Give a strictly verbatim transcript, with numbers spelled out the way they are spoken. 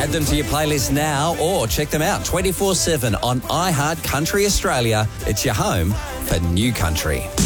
Add them to your playlist now or check them out twenty-four seven on iHeart Country Australia. It's your home for new country.